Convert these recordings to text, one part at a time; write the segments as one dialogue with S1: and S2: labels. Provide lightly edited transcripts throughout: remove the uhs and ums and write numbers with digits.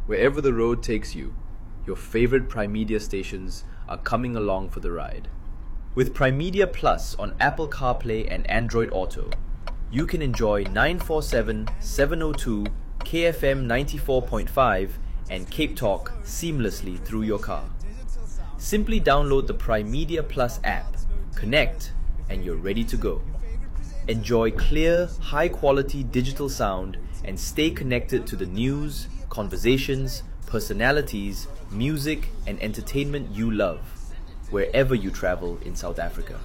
S1: Wherever the road takes you, your favorite Primedia stations are coming along for the ride. With Primedia Plus on Apple CarPlay and Android Auto, you can enjoy 947, 702, KFM 94.5 and Cape Talk seamlessly through your car. Simply download the Primedia Plus app, connect, and you're ready to go. Enjoy clear, high-quality digital sound and stay connected to the news, conversations, personalities, music, and entertainment you love, wherever you travel in South Africa.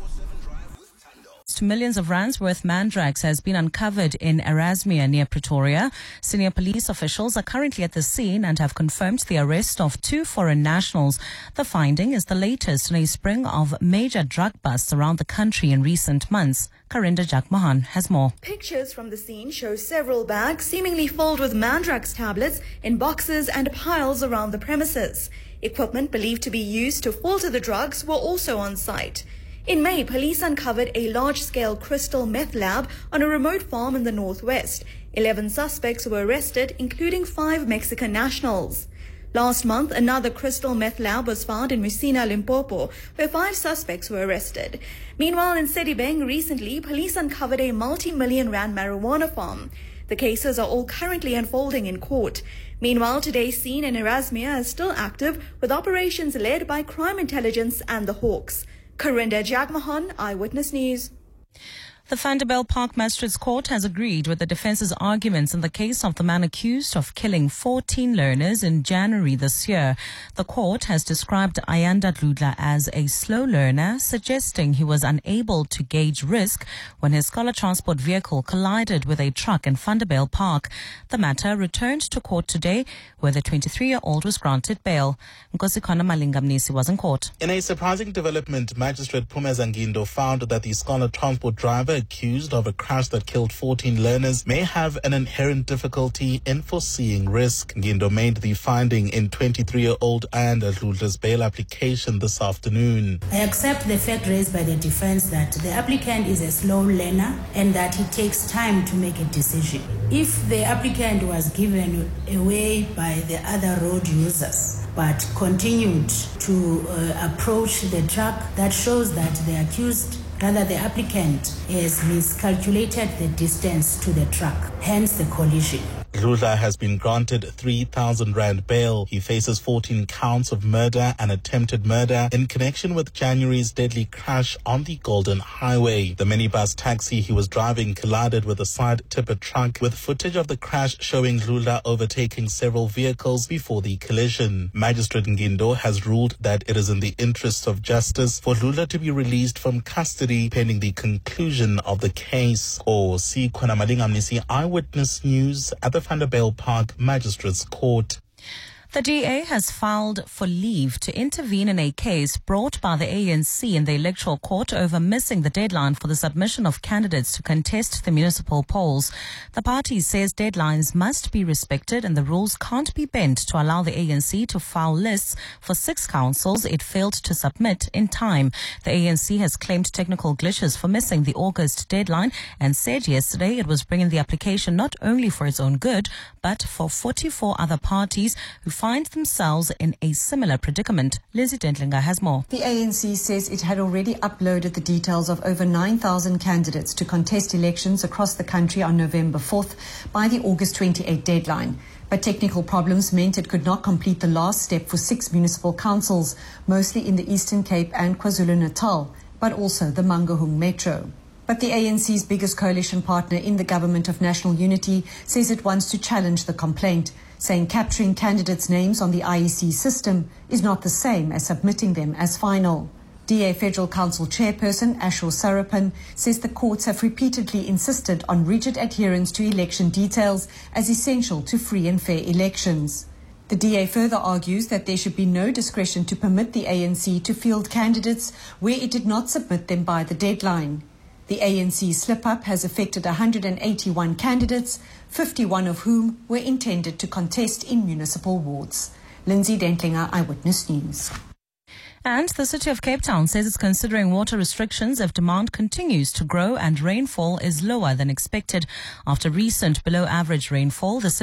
S2: Millions of rands worth mandrax has been uncovered in Erasmia near Pretoria. Senior police officials are currently at the scene and have confirmed the arrest of 2 foreign nationals. The finding is the latest in a string of major drug busts around the country in recent months. Karinda Jagmohan has more.
S3: Pictures from the scene show several bags seemingly filled with mandrax tablets in boxes and piles around the premises. Equipment believed to be used to filter the drugs were also on site. In May, police uncovered a large-scale crystal meth lab on a remote farm in the northwest. 11 suspects were arrested, including 5 Mexican nationals. Last month, another crystal meth lab was found in Musina, Limpopo, where 5 suspects were arrested. Meanwhile, in Sedibeng, recently, police uncovered a multi-million rand marijuana farm. The cases are all currently unfolding in court. Meanwhile, today's scene in Erasmia is still active, with operations led by Crime Intelligence and the Hawks. Karinda Jagmohan, Eyewitness News.
S2: The Vanderbijl Park Magistrates Court has agreed with the defence's arguments in the case of the man accused of killing 14 learners in January this year. The court has described Ayanda Dludla as a slow learner, suggesting he was unable to gauge risk when his scholar transport vehicle collided with a truck in Vanderbijl Park. The matter returned to court today, where the 23-year-old was granted bail. Nkosikwana Malingamnisi was in court.
S4: In a surprising development, Magistrate Phumeza Ngindo found that the scholar transport driver accused of a crash that killed 14 learners may have an inherent difficulty in foreseeing risk. Ngindo made the finding in 23-year-old Ayanda Dludla's bail application this afternoon.
S5: I accept the fact raised by the defense that the applicant is a slow learner and that he takes time to make a decision. If the applicant was given away by the other road users but continued to approach the truck, that shows that the accused, rather the applicant, has miscalculated the distance to the truck, hence the collision.
S4: Dludla has been granted 3,000 rand bail. He faces 14 counts of murder and attempted murder in connection with January's deadly crash on the Golden Highway. The minibus taxi he was driving collided with a side tipper truck, with footage of the crash showing Dludla overtaking several vehicles before the collision. Magistrate Ngindo has ruled that it is in the interests of justice for Dludla to be released from custody pending the conclusion of the case. Nkosikwana Malingamnisi, Eyewitness News at the Vanderbijl Park Magistrates Court.
S2: The DA has filed for leave to intervene in a case brought by the ANC in the Electoral Court over missing the deadline for the submission of candidates to contest the municipal polls. The party says deadlines must be respected and the rules can't be bent to allow the ANC to file lists for 6 councils it failed to submit in time. The ANC has claimed technical glitches for missing the August deadline and said yesterday it was bringing the application not only for its own good, but for 44 other parties who find themselves in a similar predicament. Lizzie Dentlinger has more.
S6: The ANC says it had already uploaded the details of over 9,000 candidates to contest elections across the country on November 4th by the August 28 deadline. But technical problems meant it could not complete the last step for 6 municipal councils, mostly in the Eastern Cape and KwaZulu-Natal, but also the Mangaung Metro. But the ANC's biggest coalition partner in the Government of National Unity says it wants to challenge the complaint, saying capturing candidates' names on the IEC system is not the same as submitting them as final. DA Federal Council Chairperson Ashur Sarapan says the courts have repeatedly insisted on rigid adherence to election details as essential to free and fair elections. The DA further argues that there should be no discretion to permit the ANC to field candidates where it did not submit them by the deadline. The ANC slip-up has affected 181 candidates, 51 of whom were intended to contest in municipal wards. Lindsay Dentlinger, Eyewitness News.
S2: And the City of Cape Town says it's considering water restrictions if demand continues to grow and rainfall is lower than expected. After recent below-average rainfall, the